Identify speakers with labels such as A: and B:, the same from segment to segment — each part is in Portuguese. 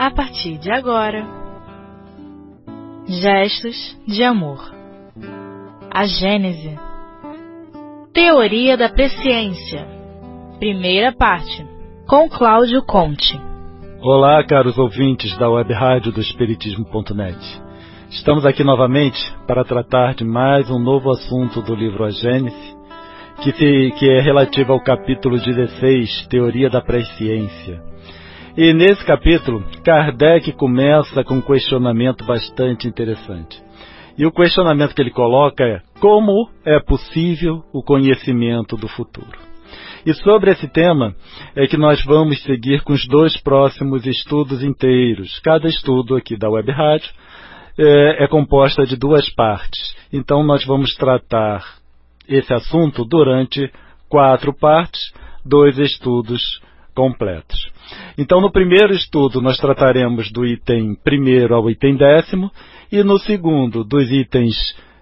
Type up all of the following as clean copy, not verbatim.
A: a partir de agora. Gestos de amor. A Gênese. Teoria da presciência. Primeira parte, com Cláudio Conte.
B: Olá, caros ouvintes da web rádio do Espiritismo.net. Estamos aqui novamente para tratar de mais um novo assunto do livro A Gênese, que é relativo ao capítulo 16, Teoria da Presciência. E nesse capítulo, Kardec começa com um questionamento bastante interessante. E o questionamento que ele coloca é: como é possível o conhecimento do futuro? E sobre esse tema é que nós vamos seguir com os dois próximos estudos inteiros. Cada estudo aqui da web rádio é composta de duas partes. Então nós vamos tratar esse assunto durante 4 partes, 2 estudos completos. Então, no primeiro estudo, nós trataremos do item 1º ao item 10º, e no segundo, dos itens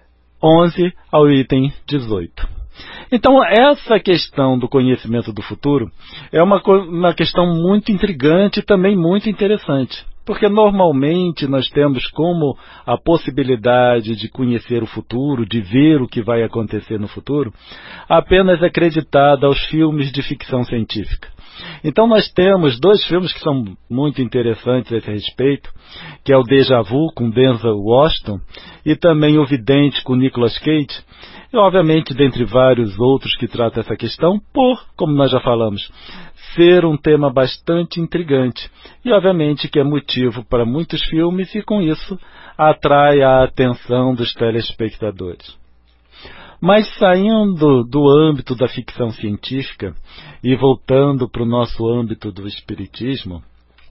B: 11 ao item 18. Então, essa questão do conhecimento do futuro é uma questão muito intrigante e também muito interessante, porque normalmente nós temos como a possibilidade de conhecer o futuro, de ver o que vai acontecer no futuro, apenas acreditada aos filmes de ficção científica. Então nós temos 2 filmes que são muito interessantes a esse respeito, que é o Déjà Vu, com Denzel Washington, e também O Vidente, com Nicolas Cage, e obviamente dentre vários outros que tratam essa questão, como nós já falamos, ser um tema bastante intrigante, e obviamente que é motivo para muitos filmes e com isso atrai a atenção dos telespectadores. Mas saindo do âmbito da ficção científica e voltando para o nosso âmbito do espiritismo,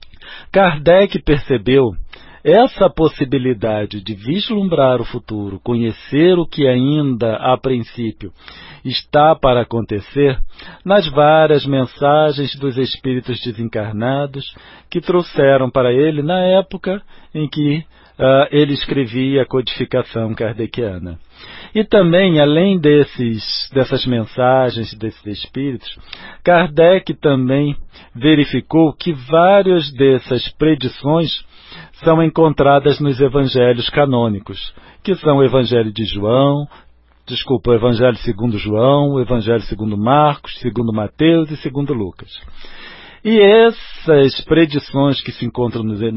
B: Kardec percebeu essa possibilidade de vislumbrar o futuro, conhecer o que ainda, a princípio, está para acontecer, nas várias mensagens dos espíritos desencarnados que trouxeram para ele na época em que ele escrevia a codificação kardeciana. E também, além dessas mensagens desses espíritos, Kardec também verificou que várias dessas predições são encontradas nos evangelhos canônicos, que são o Evangelho o Evangelho segundo João, o Evangelho segundo Marcos, segundo Mateus e segundo Lucas. E essas predições que se encontram nos